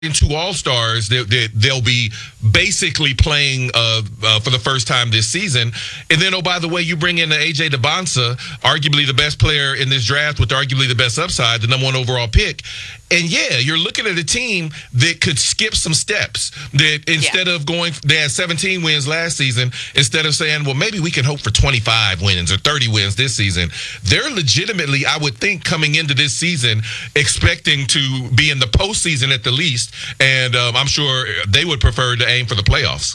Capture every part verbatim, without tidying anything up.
two All-Stars, they, they, they'll be basically playing uh, uh, for the first time this season. And then, oh, by the way, you bring in A J Debonsa, arguably the best player in this draft with arguably the best upside, the number one overall pick. And, yeah, you're looking at a team that could skip some steps. That instead yeah. of going – they had seventeen wins last season. Instead of saying, well, maybe we can hope for twenty-five wins or thirty wins this season, they're legitimately, I would think, coming into this season expecting to be in the postseason at the least. And um, I'm sure they would prefer to aim for the playoffs.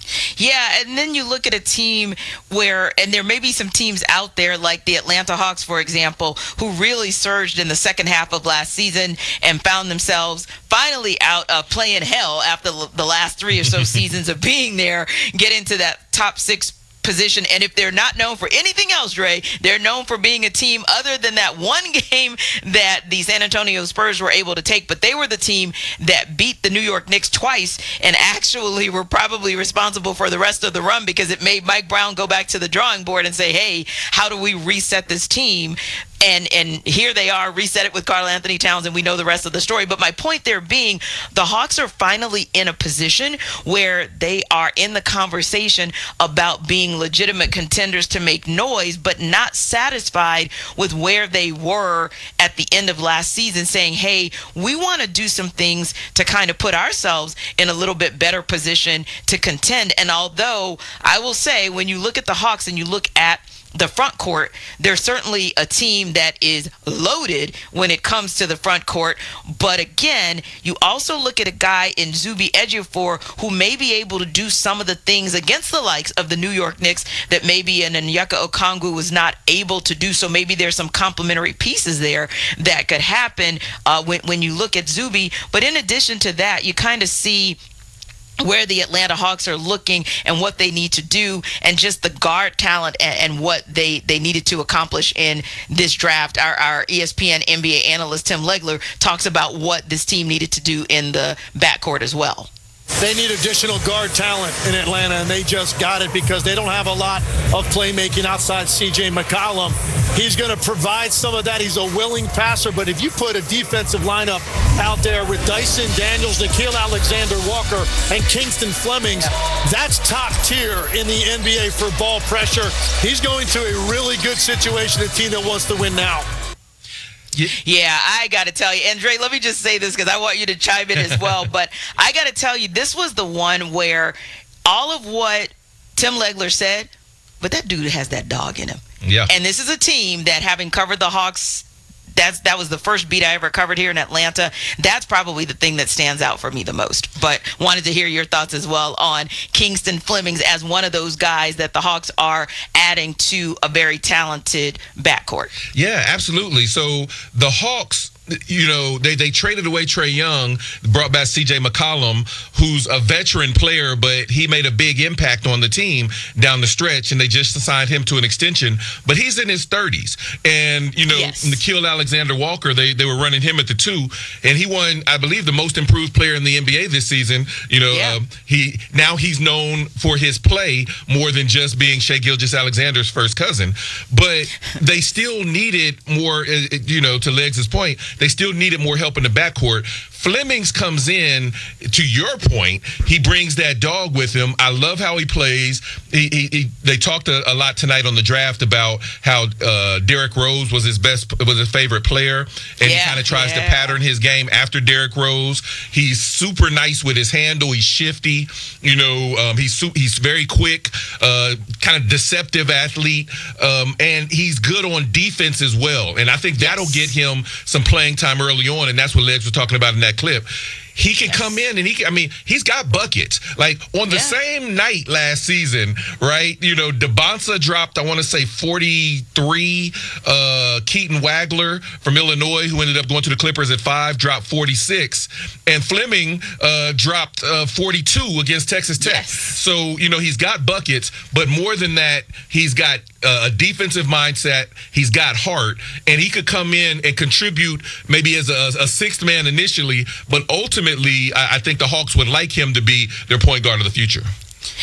Yeah, and then you look at a team where, and there may be some teams out there like the Atlanta Hawks, for example, who really surged in the second half of last season and found themselves finally out of playing hell after the last three or so seasons of being there, get into that top six position. And if they're not known for anything else, Dre, they're known for being a team other than that one game that the San Antonio Spurs were able to take. But they were the team that beat the New York Knicks twice and actually were probably responsible for the rest of the run, because it made Mike Brown go back to the drawing board and say, hey, how do we reset this team? And and here they are, reset it with Karl-Anthony Towns, and we know the rest of the story. But my point there being, the Hawks are finally in a position where they are in the conversation about being legitimate contenders to make noise, but not satisfied with where they were at the end of last season, saying, hey, we want to do some things to kind of put ourselves in a little bit better position to contend. And although I will say, when you look at the Hawks and you look at the front court, they're certainly a team that is loaded when it comes to the front court. But again, you also look at a guy in Zuby Ejiofor who may be able to do some of the things against the likes of the New York Knicks that maybe an Onyeka Okongwu was not able to do. So maybe there's some complementary pieces there that could happen uh, when, when you look at Zuby. But in addition to that, you kind of see where the Atlanta Hawks are looking and what they need to do, and just the guard talent and, and what they, they needed to accomplish in this draft. Our, our E S P N N B A analyst Tim Legler talks about what this team needed to do in the backcourt as well. They need additional guard talent in Atlanta, and they just got it because they don't have a lot of playmaking outside C J McCollum. He's going to provide some of that. He's a willing passer, but if you put a defensive lineup out there with Dyson Daniels, Nickeil Alexander-Walker, and Kingston Flemings, that's top tier in the N B A for ball pressure. He's going to a really good situation, a team that wants to win now. Yeah. yeah, I got to tell you, Andre, let me just say this because I want you to chime in as well. But I got to tell you, this was the one where all of what Tim Legler said, but that dude has that dog in him. Yeah. And this is a team that, having covered the Hawks, that's that was the first beat I ever covered here in Atlanta. That's probably the thing that stands out for me the most. But wanted to hear your thoughts as well on Kingston Flemings as one of those guys that the Hawks are adding to a very talented backcourt. Yeah, absolutely. So the Hawks, you know, they, they traded away Trae Young, brought back C J McCollum, who's a veteran player, but he made a big impact on the team down the stretch, and they just signed him to an extension. But he's in his thirties. And, you know, yes. Nickeil Alexander-Walker, they, they were running him at the two, and he won, I believe, the most improved player in the N B A this season. You know, yeah. uh, he now he's known for his play more than just being Shai Gilgeous-Alexander's first cousin. But they still needed more, you know, to Legs' point, they still needed more help in the backcourt. Flemings comes in, to your point, he brings that dog with him. I love how he plays. He, he, he, they talked a, a lot tonight on the draft about how uh, Derrick Rose was his best, was his favorite player, and yeah, he kind of tries yeah. to pattern his game after Derrick Rose. He's super nice with his handle. He's shifty. You know, um, he's su- he's very quick, uh, kind of deceptive athlete, um, and he's good on defense as well. And I think yes. that'll get him some playing time early on, and that's what Legs was talking about in that clip. He can yes. come in and he can, I mean, he's got buckets. Like on the yeah. same night last season, right? You know, Debonsa dropped, I want to say forty-three. Uh, Keaton Wagler from Illinois, who ended up going to the Clippers at five, dropped forty-six. And Fleming uh, dropped uh, forty-two against Texas Tech. Yes. So, you know, he's got buckets, but more than that, he's got uh, a defensive mindset. He's got heart, and he could come in and contribute maybe as a, a sixth man initially, but ultimately, I think the Hawks would like him to be their point guard of the future.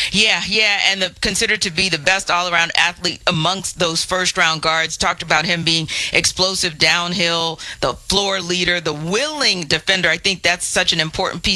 Yeah, yeah, and the, considered to be the best all-around athlete amongst those first-round guards. Talked about him being explosive downhill, the floor leader, the willing defender. I think that's such an important piece